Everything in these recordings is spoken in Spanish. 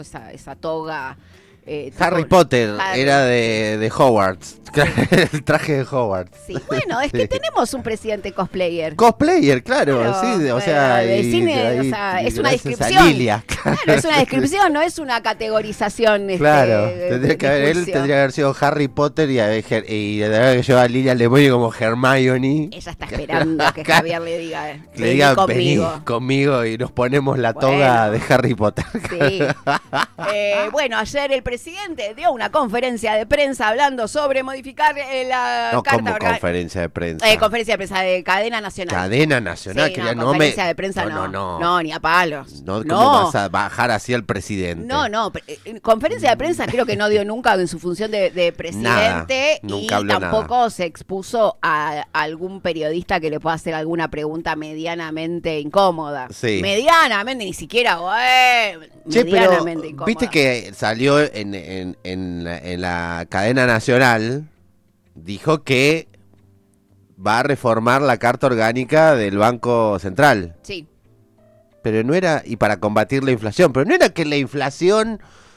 esa toga. Harry Potter era de Hogwarts. El traje de Hogwarts. Sí, bueno, es que tenemos un presidente cosplayer. Cosplayer, claro, sí, o sea, de cine, o sea, es una descripción. Lilia, claro, es una descripción, no es una categorización. Claro, él tendría que haber sido Harry Potter y tendría que llevar a Lilia Lemoyne como Hermione. Ella está esperando que Javier le diga, vení conmigo y nos ponemos la toga de Harry Potter. Sí. Bueno, ayer el presidente dio una conferencia de prensa hablando sobre modificar la carta orgánica. Conferencia de prensa. Conferencia de prensa de Cadena Nacional. Cadena Nacional, sí, que no, ya conferencia de prensa no, ni a palos. ¿Cómo vas a bajar así al presidente? No, conferencia de prensa creo que no dio nunca en su función de presidente. Nunca y tampoco se expuso a algún periodista que le pueda hacer alguna pregunta medianamente incómoda. Sí. Medianamente, ni siquiera, medianamente incómoda. Viste que salió en la cadena nacional, dijo que va a reformar la carta orgánica del Banco Central. Sí. Pero no era, y para combatir la inflación, pero no era que la inflación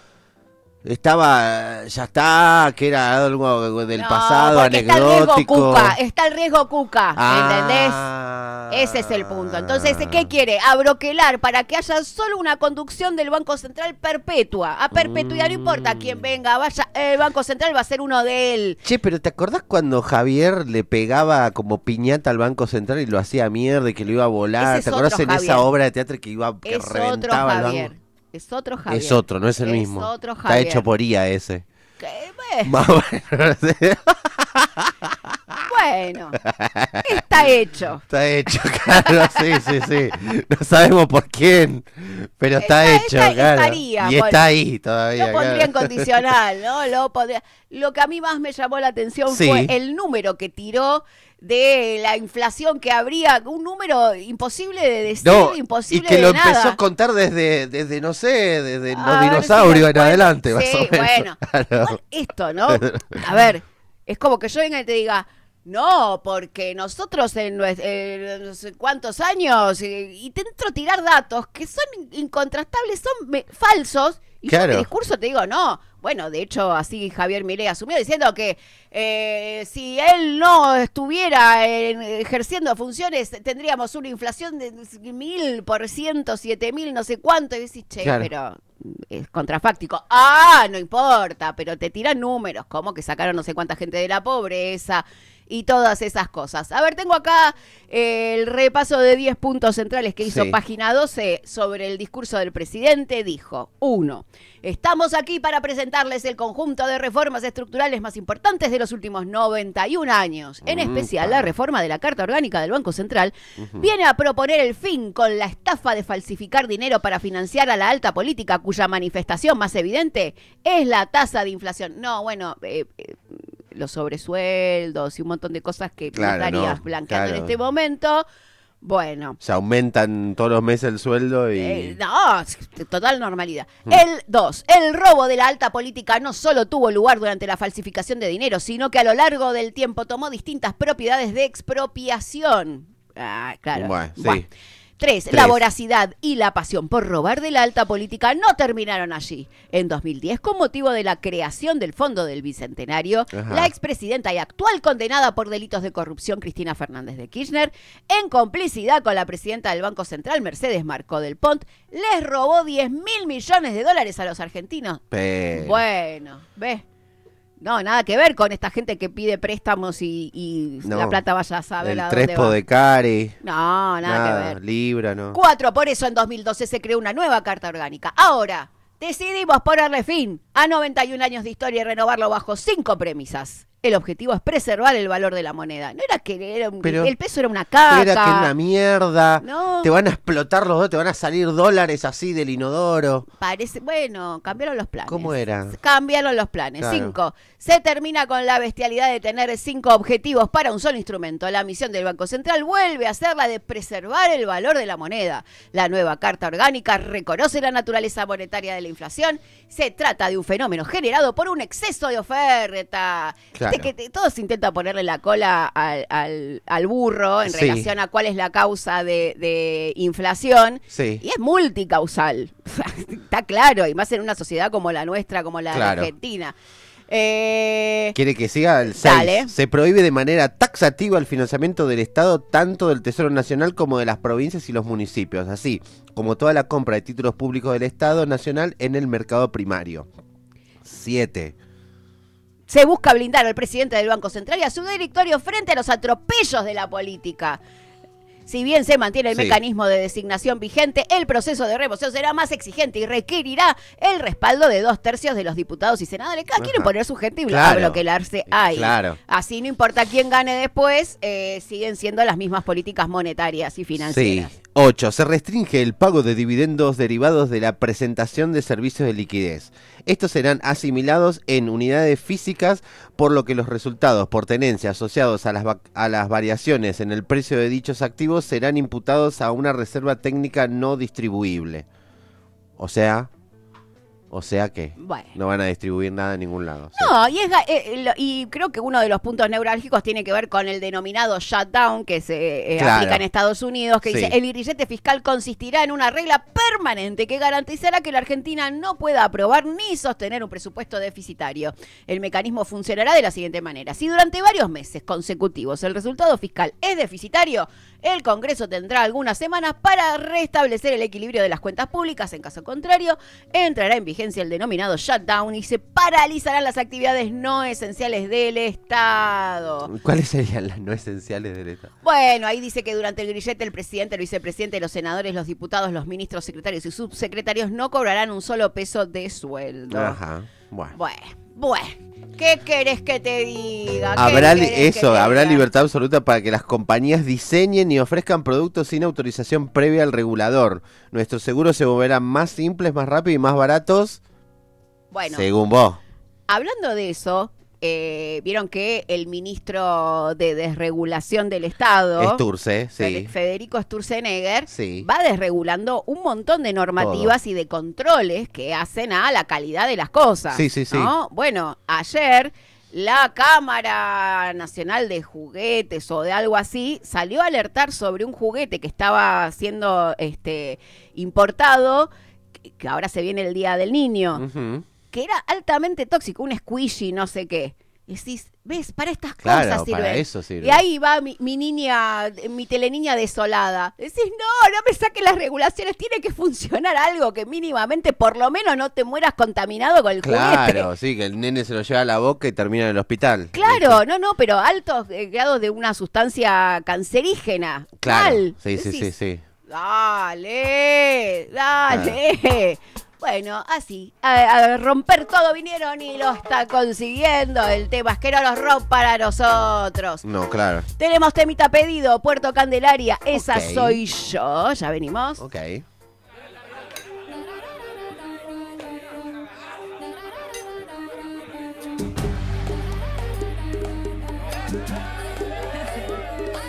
ya está, que era algo del pasado, anecdótico. Está el riesgo Cuca, ¿entendés? Ese es el punto. Entonces, ¿qué quiere? Abroquelar para que haya solo una conducción del Banco Central perpetua. A perpetuidad, no importa quién venga, vaya, el Banco Central va a ser uno de él. Che, pero ¿te acordás cuando Javier le pegaba como piñata al Banco Central y lo hacía mierda y que lo iba a volar? ¿Te acordás en esa obra de teatro que reventaba el banco? Es otro Javier. Es otro, no es el mismo. Es otro Javier. Está hecho por IA ese. ¿Qué? Más bueno. Bueno, está hecho. Está hecho, claro, sí. No sabemos por quién, pero está hecho, claro. Estaría, y está ahí todavía. Lo pondría en condicional, ¿no? Lo que a mí más me llamó la atención fue el número que tiró de la inflación que habría, un número imposible de decir, imposible de nada. Y que lo empezó a contar desde no sé, desde los dinosaurios en adelante, más o menos. Bueno, claro. Esto, ¿no? A ver, es como que yo venga y te diga, no, porque nosotros en no sé cuántos años, y te entro a tirar datos que son incontrastables, son falsos, y yo en mi discurso te digo, no. Bueno, de hecho, así Javier Milei asumió diciendo que si él no estuviera ejerciendo funciones, tendríamos una inflación de 1000%, 7000, no sé cuánto. Y decís, pero es contrafáctico. No importa, pero te tiran números, como que sacaron no sé cuánta gente de la pobreza y todas esas cosas. A ver, tengo acá el repaso de 10 puntos centrales que hizo Página 12 sobre el discurso del presidente. Dijo, 1. Estamos aquí para presentarles el conjunto de reformas estructurales más importantes de los últimos 91 años. En especial, la reforma de la Carta Orgánica del Banco Central viene a proponer el fin con la estafa de falsificar dinero para financiar a la alta política, cuya manifestación más evidente es la tasa de inflación. No, bueno, los sobresueldos y un montón de cosas que estarías blanqueando en este momento. Bueno. Se aumentan todos los meses el sueldo y... total normalidad. El 2. El robo de la alta política no solo tuvo lugar durante la falsificación de dinero, sino que a lo largo del tiempo tomó distintas propiedades de expropiación. Claro. Bueno. 3. La voracidad y la pasión por robar de la alta política no terminaron allí. En 2010, con motivo de la creación del Fondo del Bicentenario, la expresidenta y actual condenada por delitos de corrupción, Cristina Fernández de Kirchner, en complicidad con la presidenta del Banco Central, Mercedes Marcó del Pont, les robó 10.000 millones de dólares a los argentinos. Bueno, ¿ves? No, nada que ver con esta gente que pide préstamos y la plata vaya a saber a dónde va. El Trespo de Cari. No, nada que ver. Libra, no. 4, por eso en 2012 se creó una nueva Carta Orgánica. Ahora, decidimos ponerle fin a 91 años de historia y renovarlo bajo 5 premisas. El objetivo es preservar el valor de la moneda. No era que el peso era una caca. Era que una mierda. No. Te van a explotar los dos, te van a salir dólares así del inodoro. Bueno, cambiaron los planes. ¿Cómo era? Cambiaron los planes. Claro. 5. Se termina con la bestialidad de tener 5 objetivos para un solo instrumento. La misión del Banco Central vuelve a ser la de preservar el valor de la moneda. La nueva Carta Orgánica reconoce la naturaleza monetaria de la inflación. Se trata de un fenómeno generado por un exceso de oferta. Claro. Viste que todos intentan ponerle la cola al burro en Sí. relación a cuál es la causa de inflación. Sí. Y es multicausal. Está claro, y más en una sociedad como la nuestra, como la Claro. de Argentina. ¿Quiere que siga el 6? Dale. Se prohíbe de manera taxativa el financiamiento del Estado, tanto del Tesoro Nacional como de las provincias y los municipios, así como toda la compra de títulos públicos del Estado Nacional en el mercado primario. 7. Se busca blindar al presidente del Banco Central y a su directorio frente a los atropellos de la política. Si bien se mantiene el Sí. mecanismo de designación vigente, el proceso de remoción será más exigente y requerirá el respaldo de 2/3 de los diputados y senadores. Cada quieren Ajá. poner su gente y Claro. bloquearse ahí. Claro. Así no importa quién gane después, siguen siendo las mismas políticas monetarias y financieras. Sí. 8. Se restringe el pago de dividendos derivados de la presentación de servicios de liquidez. Estos serán asimilados en unidades físicas, por lo que los resultados por tenencia asociados a las variaciones en el precio de dichos activos serán imputados a una reserva técnica no distribuible. O sea que Bueno. no van a distribuir nada en ningún lado. Sí. No, y creo que uno de los puntos neurálgicos tiene que ver con el denominado shutdown que se Claro. aplica en Estados Unidos, que Sí. dice, el grillete fiscal consistirá en una regla permanente que garantizará que la Argentina no pueda aprobar ni sostener un presupuesto deficitario. El mecanismo funcionará de la siguiente manera. Si durante varios meses consecutivos el resultado fiscal es deficitario, el Congreso tendrá algunas semanas para restablecer el equilibrio de las cuentas públicas. En caso contrario, entrará en vigencia el denominado shutdown y se paralizarán las actividades no esenciales del Estado. ¿Cuáles serían las no esenciales del Estado? Bueno, ahí dice que durante el grillete el presidente, el vicepresidente, los senadores, los diputados, los ministros, secretarios y subsecretarios no cobrarán un solo peso de sueldo. Ajá. Bueno. Bueno, ¿qué querés que te diga? ¿Qué Habrá querés que te habrá diga? libertad absoluta para que las compañías diseñen y ofrezcan productos sin autorización previa al regulador. Nuestros seguros se volverán más simples, más rápidos y más baratos, Bueno, según vos. hablando de eso, vieron que el ministro de Desregulación del Estado, Sturze, sí. Federico Sturzenegger, Sí. va desregulando un montón de normativas y de controles que hacen a la calidad de las cosas. Sí, sí, sí. ¿no? Bueno, ayer la Cámara Nacional de Juguetes o de algo así salió a alertar sobre un juguete que estaba siendo importado, que ahora se viene el Día del Niño, Ujú. que era altamente tóxico, un squishy, no sé qué. Y decís, ¿ves? Para estas Claro, cosas sirve. para eso sirve. Y ahí va mi niña, mi teleniña desolada. Decís, no me saques las regulaciones, tiene que funcionar algo que mínimamente, por lo menos, no te mueras contaminado con el juguete. Claro, sí, que el nene se lo lleva a la boca y termina en el hospital. Claro, no, pero altos grados de una sustancia cancerígena. Claro, Mal. sí, sí, Decís, sí. Dale. Bueno, así, a romper todo vinieron y lo está consiguiendo. El tema es que no los rompan a nosotros. No, claro. Tenemos temita pedido, Puerto Candelaria, esa Ok. soy yo. Ya venimos. Ok.